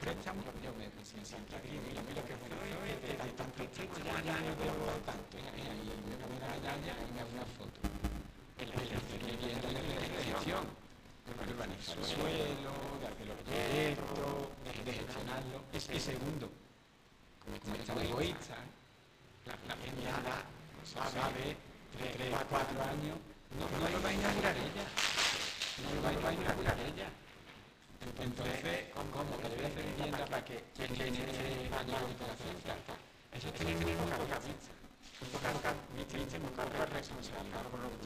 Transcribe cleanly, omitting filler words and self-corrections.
préstamo, yo me siento aquí, mira lo que fue, de tanto préstamo ya me debo tanto, y me pongo una medalla y me hago una foto. El vivienda de gestión, de urbanizar el suelo, de hacer los proyectos, de gestionarlo. Y segundo, como es tan egoísta, la vivienda, sabe, 3, 4 años, no lo va a inaugurar ella. No lo va a inaugurar ella. Entonces, ¿cómo que le voy a hacer vivienda para que tiene años de instalación? Eso tiene muy poca vista. Muy poca responsabilidad por lo que